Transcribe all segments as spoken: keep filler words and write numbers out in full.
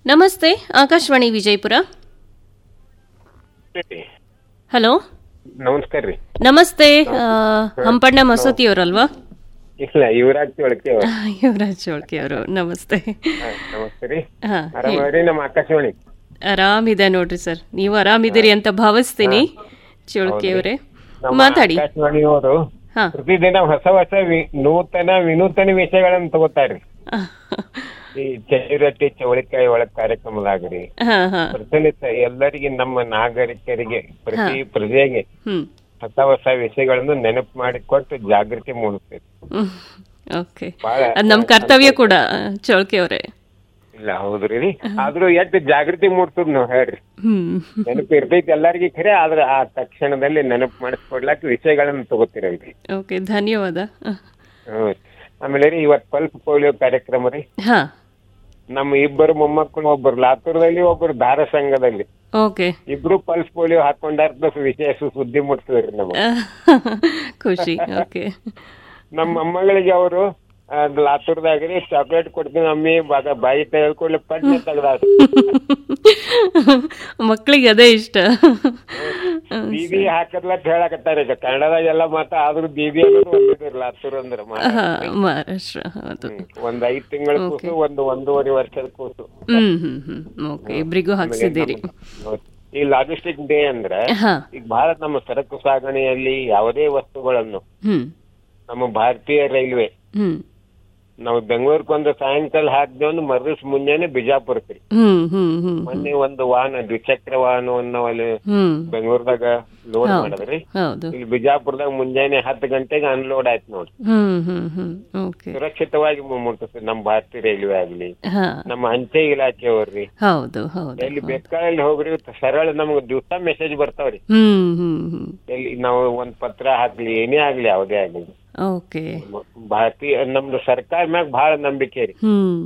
ನಮಸ್ತೆ, ಆಕಾಶವಾಣಿ ವಿಜಯಪುರ. ಹಲೋ, ನಮಸ್ಕಾರ ರೀ. ನಮಸ್ತೆ. ಹಂಪಣ್ಣ ಮಸೂತಿ ಅವರಲ್ವಾ? ಇಲ್ಲ, ಯುವರಾಜ್ ಚೋಳಕೆ ಅವರು. ಯುವರಾಜ್ ಚೋಳಕೆ ಅವರು, ನಮಸ್ತೆ. ನಮಸ್ತೆ ರೀ. ಆರಾಮರಿ ನಮ್ಮ ಆಕಾಶವಾಣಿ? ಆರಾಮಿದೆ ನೋಡ್ರಿ ಸರ್, ನೀವು ಆರಾಮಿದ್ದೀರಿ ಅಂತ ಭಾವಿಸ್ತೀನಿ. ಚೋಳಕೆ ಅವರೇ ಮಾತಾಡಿ. ಆಕಾಶವಾಣಿಯವರು ಪ್ರತಿದಿನ ಹೊಸ ಹೊಸ ನೂತನ ವಿನೂತನ ವಿಷಯಗಳನ್ನು ತಗೋತಾರ್ರಿ. ಈ ಚಳಿರೊಟ್ಟಿ ಚೌಳಿಕಾಯಿ ಒಳಗ್ ಕಾರ್ಯಕ್ರಮದಾಗ್ರಿ ಪ್ರತಿನಿತ್ಯ ಎಲ್ಲರಿಗೆ, ನಮ್ಮ ನಾಗರಿಕರಿಗೆ, ಪ್ರತಿ ಪ್ರಜೆಗೆ ಹೊಸ ಹೊಸ ವಿಷಯಗಳನ್ನು ನೆನಪು ಮಾಡಿಕೊಟ್ಟು ಜಾಗೃತಿ ಮೂಡಿಸ್ತೈತಿ. ನಮ್ ಕರ್ತವ್ಯ ಕೂಡ ಚೌಳ್ಕೆ ಅವರೇ. ಇಲ್ಲ, ಹೌದ್ರಿ. ಆದ್ರೂ ಎಷ್ಟು ಜಾಗೃತಿ ಮೂಡ್ತದ ನಾವ್ ಹೇಳ್ರಿ. ನೆನಪು ಇರ್ತೈತಿ ಎಲ್ಲರಿಗೂ ಖರೆ, ಆದ್ರ ಆ ತಕ್ಷಣದಲ್ಲಿ ನೆನಪು ಮಾಡಿಸ್ಕೊಡ್ಲಾಕ ವಿಷಯಗಳನ್ನ ತಗೋತಿರಲ್ರಿ. ಓಕೆ, ಧನ್ಯವಾದ. ಹ್ಮ್. ಆಮೇಲೆ ರೀ, ಇವತ್ ಪಲ್ಸ್ ಪೋಲಿಯೋ ಕಾರ್ಯಕ್ರಮ ರೀ. ನಮ್ಮ ಇಬ್ಬರು ಮೊಮ್ಮಕ್ಕಳು, ಒಬ್ಬರು ಲಾತೂರ್ದಲ್ಲಿ, ಒಬ್ಬರು ಧಾರ ಸಂಘದಲ್ಲಿ. ಓಕೆ, ಇಬ್ರು ಪಲ್ಸ್ ಪೋಲಿಯೋ ಹಾಕೊಂಡಾರ ವಿಶೇಷ ಸುದ್ದಿ ಮುಟ್ಸಿದ್ರಿ ನಮಗೆ. ಖುಷಿ. ಓಕೆ. ನಮ್ಮ ಮೊಮ್ಮಗಳಿಗೆ ಅವರು ಲಾತೂರ್ದಾಗ್ರಿ ಚಾಕ್ಲೇಟ್ ಕೊಡ್ತೀನಿ ಅಮ್ಮಿ, ಬಾಯಿ ತೆಗೆದ್ಕೊಳ್ಳಿ ಪಟ್ನೆ ತೆಗ್ದ. ಮಕ್ಳಿಗೆ ಅದೇ ಇಷ್ಟ. ದೀದಿ ಹಾಕದ್ಲಕ್ ಹೇಳಕತ್ತಾರ. ಈಗ ಕನ್ನಡದಾಗೆಲ್ಲ ಮಾತ್ರ, ಆದ್ರೂ ದೀದಿ ಅನ್ನೋದು ಒಂದಿದ್ರು ಲಾತೂರ್ ಅಂದ್ರ ಮಹಾರಾಷ್ಟ್ರ. ಒಂದ್ ಐದ್ ತಿಂಗಳ ಕೂಸು, ಒಂದು ಒಂದೂವರೆ ವರ್ಷದ ಕೂಸು. ಹ್ಮ್ ಹ್ಮ್ ಹ್ಮ್ ಓಕೆ, ಇಬ್ರಿಗೂ ಹಾಕ್ಸಿದ್ದೀರಿ. ಈ ಲಾಜಿಸ್ಟಿಕ್ ಡೇ ಅಂದ್ರೆ ಈಗ ಭಾರತ ನಮ್ಮ ಸರಕು ಸಾಗಣೆಯಲ್ಲಿ ಯಾವುದೇ ವಸ್ತುಗಳನ್ನು ನಮ್ಮ ಭಾರತೀಯ ರೈಲ್ವೆ, ನಾವು ಬೆಂಗಳೂರಿಗೆ ಒಂದು ಸಾಯಂಕಾಲ ಹಾಕ್ದೇವ್ ಮರ್ದಿವ್ಸ ಮುಂಜಾನೆ ಬಿಜಾಪುರಕ್ಕೆ. ಮೊನ್ನೆ ಒಂದು ವಾಹನ, ದ್ವಿಚಕ್ರ ವಾಹನವನ್ನು ಅಲ್ಲಿ ಬೆಂಗಳೂರದಾಗ ಲೋಡ್ ಮಾಡಿದ್ರಿ. ಇಲ್ಲಿ ಬಿಜಾಪುರದಾಗ ಮುಂಜಾನೆ ಹತ್ತು ಗಂಟೆಗೆ ಅನ್ಲೋಡ್ ಆಯ್ತು ನೋಡ್ರಿ. ಸುರಕ್ಷಿತವಾಗಿ ಮುಟ್ಟಿಸ್ತದೆ ನಮ್ಮ ಭಾರತೀಯ ರೈಲ್ವೆ ಆಗ್ಲಿ, ನಮ್ಮ ಅಂಚೆ ಇಲಾಖೆಯವ್ರಿ. ಎಲ್ಲಿ ಬೇಕಾದಲ್ಲಿ ಹೋಗ್ರಿ, ಸರಳ ನಮ್ಗೆ ದಿವಸ ಮೆಸೇಜ್ ಬರ್ತಾವ್ರಿ. ಎಲ್ಲಿ ನಾವು ಒಂದ್ ಪತ್ರ ಹಾಕ್ಲಿ, ಏನೇ ಆಗ್ಲಿ, ಯಾವುದೇ ಆಗ್ಲಿ. ಓಕೆ, ಭಾರತೀಯ ನಮ್ದು ಸರ್ಕಾರ ಮ್ಯಾಗ ಬಹಳ ನಂಬಿಕೆ ರೀ.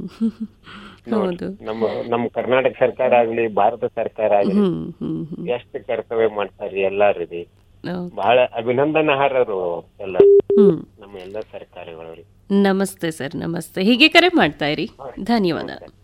ನಮ್ಮ ನಮ್ ಕರ್ನಾಟಕ ಸರ್ಕಾರ ಆಗ್ಲಿ, ಭಾರತ ಸರ್ಕಾರ ಆಗ್ಲಿ, ಎಷ್ಟು ಕರ್ತವ್ಯ ಮಾಡ್ತಾರ್ರಿ ಎಲ್ಲಾರಿ. ಬಹಳ ಅಭಿನಂದನಾರ್ಹರು ಎಲ್ಲ ನಮ್ಮ ಎಲ್ಲ ಸರ್ಕಾರಗಳು. ನಮಸ್ತೆ ಸರ್, ನಮಸ್ತೆ. ಹೀಗೆ ಕರೆ ಮಾಡ್ತಾ ಇರಿ. ಧನ್ಯವಾದ.